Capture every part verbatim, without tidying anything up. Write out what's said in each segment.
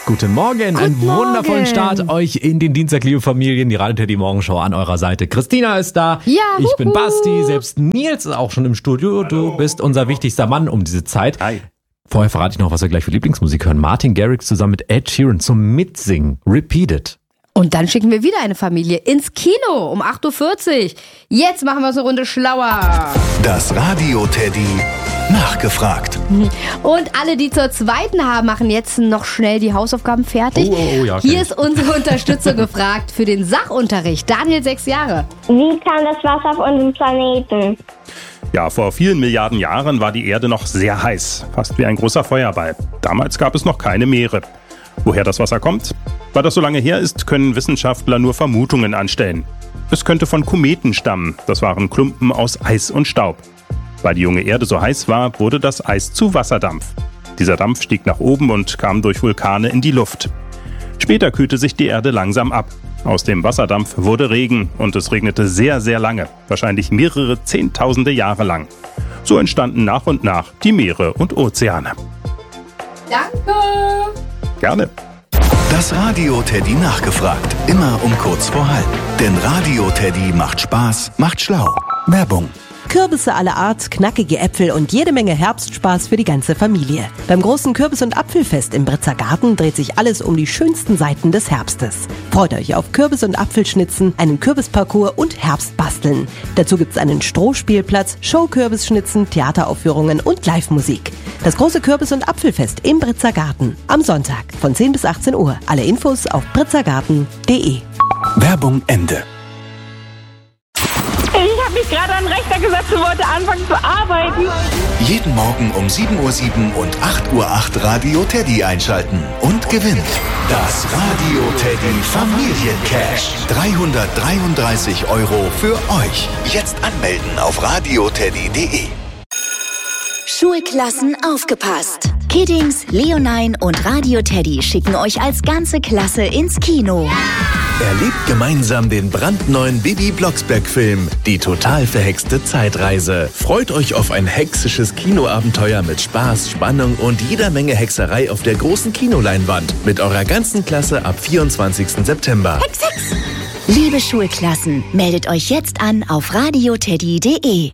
Guten Morgen, Guten einen wundervollen Morgen. Start euch in den Dienstag, liebe Familien. Die Radio Teddy Morgenshow an eurer Seite. Christina ist da, Ja, ich bin huhu. Basti, selbst Nils ist auch schon im Studio. Du bist unser wichtigster Mann um diese Zeit. Hi. Vorher verrate ich noch, was wir gleich für Lieblingsmusik hören. Martin Garrix zusammen mit Ed Sheeran zum Mitsingen. Repeat it. Und dann schicken wir wieder eine Familie ins Kino um acht Uhr vierzig. Jetzt machen wir uns eine Runde schlauer. Das Radio Teddy nachgefragt. Und alle, die zur zweiten haben, machen jetzt noch schnell die Hausaufgaben fertig. Oh, oh, oh, ja, okay. Hier ist unsere Unterstützung gefragt für den Sachunterricht. Daniel, sechs Jahre. Wie kam das Wasser auf unseren Planeten? Ja, vor vielen Milliarden Jahren war die Erde noch sehr heiß, fast wie ein großer Feuerball. Damals gab es noch keine Meere. Woher das Wasser kommt? Weil das so lange her ist, können Wissenschaftler nur Vermutungen anstellen. Es könnte von Kometen stammen. Das waren Klumpen aus Eis und Staub. Weil die junge Erde so heiß war, wurde das Eis zu Wasserdampf. Dieser Dampf stieg nach oben und kam durch Vulkane in die Luft. Später kühlte sich die Erde langsam ab. Aus dem Wasserdampf wurde Regen und es regnete sehr, sehr lange, wahrscheinlich mehrere Zehntausende Jahre lang. So entstanden nach und nach die Meere und Ozeane. Danke. Gerne. Das Radio Teddy nachgefragt. Immer um kurz vor halb. Denn Radio Teddy macht Spaß, macht schlau. Werbung. Kürbisse aller Art, knackige Äpfel und jede Menge Herbstspaß für die ganze Familie. Beim großen Kürbis- und Apfelfest im Britzer Garten dreht sich alles um die schönsten Seiten des Herbstes. Freut euch auf Kürbis- und Apfelschnitzen, einen Kürbisparcours und Herbstbasteln. Dazu gibt's einen Strohspielplatz, Show-Kürbisschnitzen, Theateraufführungen und Live-Musik. Das große Kürbis- und Apfelfest im Britzer Garten. Am Sonntag von zehn bis achtzehn Uhr. Alle Infos auf britzergarten punkt de. Werbung Ende. Ich habe mich gerade an den Rechner gesetzt und wollte anfangen zu arbeiten. Jeden Morgen um sieben Uhr sieben und acht Uhr acht Radio Teddy einschalten und gewinnt das Radio Teddy Familiencash. dreihundertdreiunddreißig Euro für euch. Jetzt anmelden auf radio teddy punkt de. Schulklassen aufgepasst. Kiddings, Leonine und Radio Teddy schicken euch als ganze Klasse ins Kino. Erlebt gemeinsam den brandneuen Bibi Blocksberg-Film Die total verhexte Zeitreise. Freut euch auf ein hexisches Kinoabenteuer mit Spaß, Spannung und jeder Menge Hexerei auf der großen Kinoleinwand. Mit eurer ganzen Klasse ab vierundzwanzigsten September. Hex, Hex. Liebe Schulklassen, meldet euch jetzt an auf radio teddy punkt de.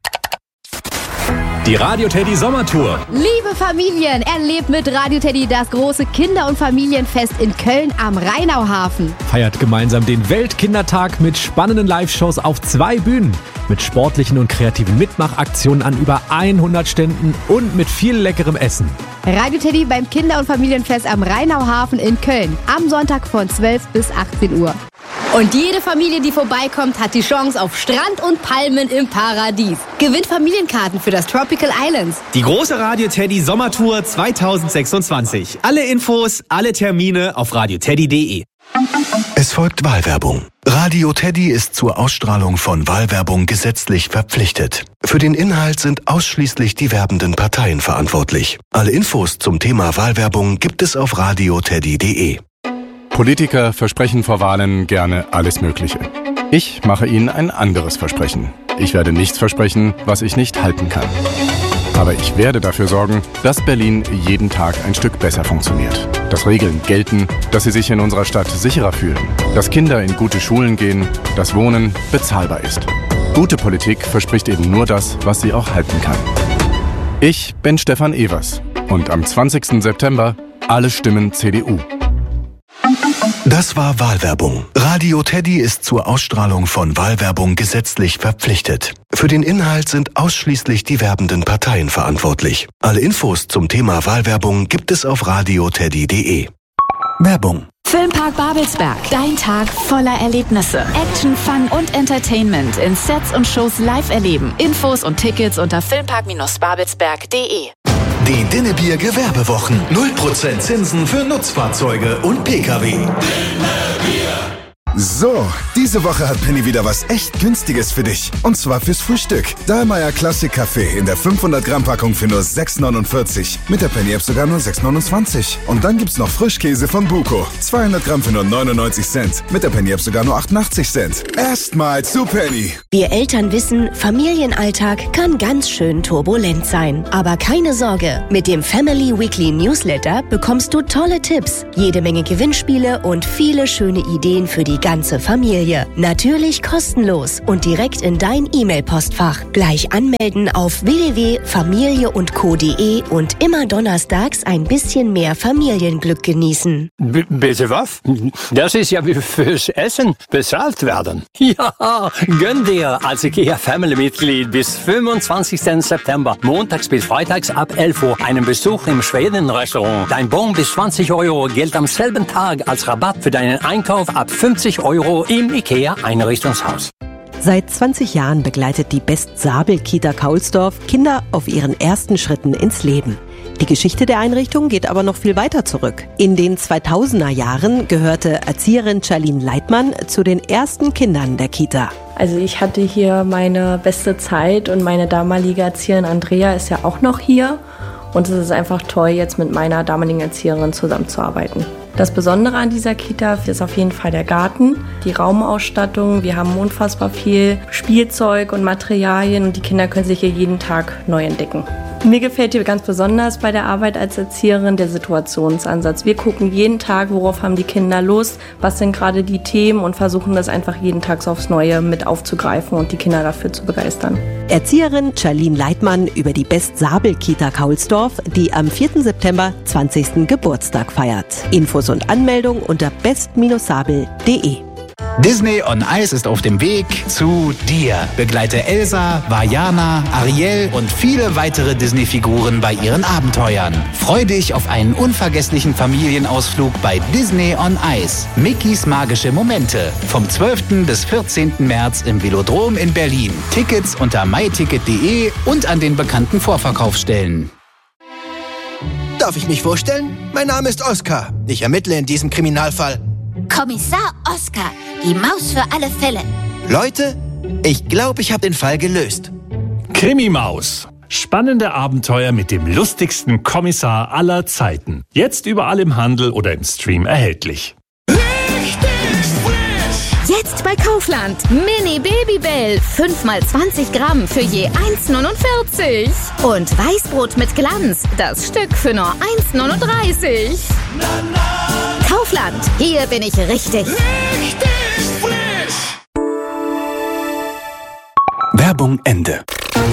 Die Radio Teddy Sommertour. Liebe Familien, erlebt mit Radio Teddy das große Kinder- und Familienfest in Köln am Rheinauhafen. Feiert gemeinsam den Weltkindertag mit spannenden Live-Shows auf zwei Bühnen. Mit sportlichen und kreativen Mitmachaktionen an über hundert Ständen und mit viel leckerem Essen. Radio Teddy beim Kinder- und Familienfest am Rheinauhafen in Köln. Am Sonntag von zwölf bis achtzehn Uhr. Und jede Familie, die vorbeikommt, hat die Chance auf Strand und Palmen im Paradies. Gewinnt Familienkarten für das Tropical Islands. Die große Radio Teddy Sommertour zweitausendsechsundzwanzig. Alle Infos, alle Termine auf radio teddy punkt de. Es folgt Wahlwerbung. Radio Teddy ist zur Ausstrahlung von Wahlwerbung gesetzlich verpflichtet. Für den Inhalt sind ausschließlich die werbenden Parteien verantwortlich. Alle Infos zum Thema Wahlwerbung gibt es auf radio teddy punkt de. Politiker versprechen vor Wahlen gerne alles Mögliche. Ich mache Ihnen ein anderes Versprechen. Ich werde nichts versprechen, was ich nicht halten kann. Aber ich werde dafür sorgen, dass Berlin jeden Tag ein Stück besser funktioniert. Dass Regeln gelten, dass Sie sich in unserer Stadt sicherer fühlen. Dass Kinder in gute Schulen gehen, dass Wohnen bezahlbar ist. Gute Politik verspricht eben nur das, was sie auch halten kann. Ich bin Stefan Evers und am zwanzigsten September alle Stimmen C D U. Das war Wahlwerbung. Radio Teddy ist zur Ausstrahlung von Wahlwerbung gesetzlich verpflichtet. Für den Inhalt sind ausschließlich die werbenden Parteien verantwortlich. Alle Infos zum Thema Wahlwerbung gibt es auf radio teddy punkt de. Werbung. Filmpark Babelsberg. Dein Tag voller Erlebnisse. Action, Fun und Entertainment in Sets und Shows live erleben. Infos und Tickets unter filmpark babelsberg punkt de. Die Dinnebier Gewerbewochen. null Prozent Zinsen für Nutzfahrzeuge und Pkw. So, diese Woche hat Penny wieder was echt Günstiges für dich. Und zwar fürs Frühstück. Dahlmeier Classic Kaffee in der fünfhundert Gramm Packung für nur sechs neunundvierzig. Mit der Penny App sogar nur sechs neunundzwanzig. Und dann gibt's noch Frischkäse von Buko. zweihundert Gramm für nur neunundneunzig Cent. Mit der Penny App sogar nur achtundachtzig Cent. Erstmal zu Penny. Wir Eltern wissen, Familienalltag kann ganz schön turbulent sein. Aber keine Sorge, mit dem Family Weekly Newsletter bekommst du tolle Tipps, jede Menge Gewinnspiele und viele schöne Ideen für die ganze Familie. Natürlich kostenlos und direkt in dein E-Mail-Postfach. Gleich anmelden auf w w w punkt familie und co punkt de und immer donnerstags ein bisschen mehr Familienglück genießen. B- bitte was? Das ist ja wie fürs Essen bezahlt werden. Ja, gönn dir als IKEA-Family-Mitglied bis fünfundzwanzigsten September, montags bis freitags ab elf Uhr, einen Besuch im Schweden-Restaurant. Dein Bon bis zwanzig Euro gilt am selben Tag als Rabatt für deinen Einkauf ab fünfzig Euro im IKEA-Einrichtungshaus. Seit zwanzig Jahren begleitet die Best-Sabel-Kita Kaulsdorf Kinder auf ihren ersten Schritten ins Leben. Die Geschichte der Einrichtung geht aber noch viel weiter zurück. In den zweitausender Jahren gehörte Erzieherin Charlene Leitmann zu den ersten Kindern der Kita. Also ich hatte hier meine beste Zeit und meine damalige Erzieherin Andrea ist ja auch noch hier. Und es ist einfach toll, jetzt mit meiner damaligen Erzieherin zusammenzuarbeiten. Das Besondere an dieser Kita ist auf jeden Fall der Garten, die Raumausstattung. Wir haben unfassbar viel Spielzeug und Materialien und die Kinder können sich hier jeden Tag neu entdecken. Mir gefällt hier ganz besonders bei der Arbeit als Erzieherin der Situationsansatz. Wir gucken jeden Tag, worauf haben die Kinder Lust, was sind gerade die Themen und versuchen das einfach jeden Tag aufs Neue mit aufzugreifen und die Kinder dafür zu begeistern. Erzieherin Charlene Leitmann über die Best-Sabel-Kita Kaulsdorf, die am vierten September zwanzigsten Geburtstag feiert. Infos und Anmeldung unter best sabel punkt de. Disney on Ice ist auf dem Weg zu dir. Begleite Elsa, Vajana, Ariel und viele weitere Disney-Figuren bei ihren Abenteuern. Freu dich auf einen unvergesslichen Familienausflug bei Disney on Ice. Mickeys magische Momente. Vom zwölften bis vierzehnten März im Velodrom in Berlin. Tickets unter my ticket punkt de und an den bekannten Vorverkaufsstellen. Darf ich mich vorstellen? Mein Name ist Oskar. Ich ermittle in diesem Kriminalfall. Kommissar Oskar, die Maus für alle Fälle. Leute, ich glaube, ich habe den Fall gelöst. Krimi-Maus. Spannende Abenteuer mit dem lustigsten Kommissar aller Zeiten. Jetzt überall im Handel oder im Stream erhältlich. Jetzt bei Kaufland. Mini Babybell. fünf mal zwanzig Gramm für je eins neunundvierzig. Und Weißbrot mit Glanz. Das Stück für nur eins neununddreißig. Kaufland. Hier bin ich richtig. Richtig frisch. Werbung Ende.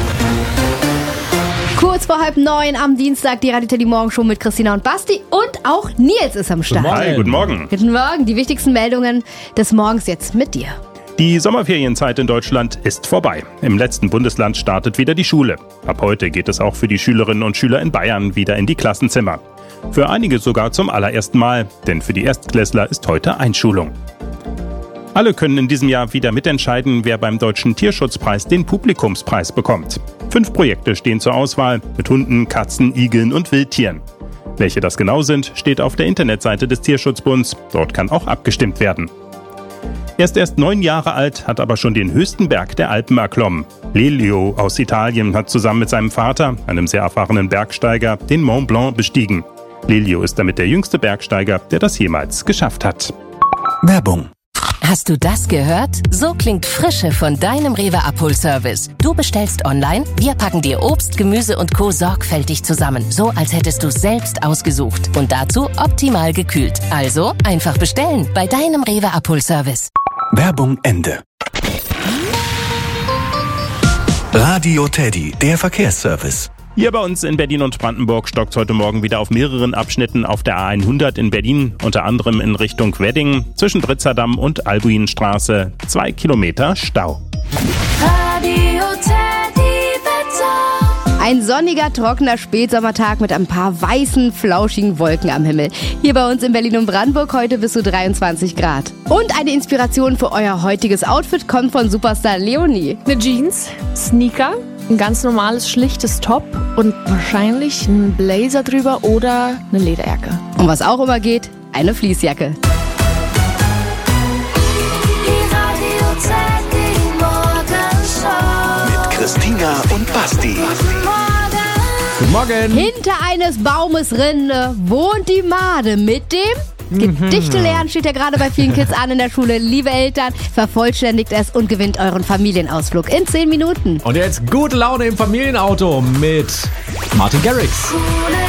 Kurz vor halb neun am Dienstag die Radio Teddy Morgenshow mit Christina und Basti und auch Nils ist am Start. Hi, guten Morgen. Guten Morgen, die wichtigsten Meldungen des Morgens jetzt mit dir. Die Sommerferienzeit in Deutschland ist vorbei. Im letzten Bundesland startet wieder die Schule. Ab heute geht es auch für die Schülerinnen und Schüler in Bayern wieder in die Klassenzimmer. Für einige sogar zum allerersten Mal, denn für die Erstklässler ist heute Einschulung. Alle können in diesem Jahr wieder mitentscheiden, wer beim Deutschen Tierschutzpreis den Publikumspreis bekommt. Fünf Projekte stehen zur Auswahl mit Hunden, Katzen, Igeln und Wildtieren. Welche das genau sind, steht auf der Internetseite des Tierschutzbunds. Dort kann auch abgestimmt werden. Er ist erst neun Jahre alt, hat aber schon den höchsten Berg der Alpen erklommen. Lelio aus Italien hat zusammen mit seinem Vater, einem sehr erfahrenen Bergsteiger, den Mont Blanc bestiegen. Lelio ist damit der jüngste Bergsteiger, der das jemals geschafft hat. Werbung. Hast du das gehört? So klingt Frische von deinem Rewe-Abholservice. Du bestellst online, wir packen dir Obst, Gemüse und Co. sorgfältig zusammen. So, als hättest du es selbst ausgesucht. Und dazu optimal gekühlt. Also einfach bestellen bei deinem Rewe-Abholservice. Werbung Ende. Radio Teddy, der Verkehrsservice. Hier bei uns in Berlin und Brandenburg stockt heute Morgen wieder auf mehreren Abschnitten auf der A hundert in Berlin, unter anderem in Richtung Wedding, zwischen Britzerdamm und Albuinstraße, zwei Kilometer Stau. Radio Teddy Wetter. Ein sonniger, trockener Spätsommertag mit ein paar weißen, flauschigen Wolken am Himmel. Hier bei uns in Berlin und Brandenburg heute bis zu dreiundzwanzig Grad. Und eine Inspiration für euer heutiges Outfit kommt von Superstar Leonie. Eine Jeans, Sneaker, ein ganz normales, schlichtes Top und wahrscheinlich ein Blazer drüber oder eine Lederjacke. Und was auch immer geht, eine Fleecejacke. Christina und Basti. Guten Morgen. Hinter eines Baumes Rinde wohnt die Made mit dem Gedichte lernen steht ja gerade bei vielen Kids an in der Schule. Liebe Eltern, vervollständigt es und gewinnt euren Familienausflug in zehn Minuten. Und jetzt gute Laune im Familienauto mit Martin Garrix. Coole